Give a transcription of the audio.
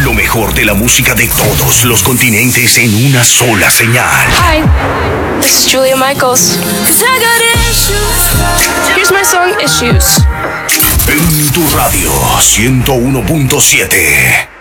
Lo mejor de la música de todos los continentes en una sola señal. Hi, this is Julia Michaels. Here's my song, Issues. En tu radio 101.7.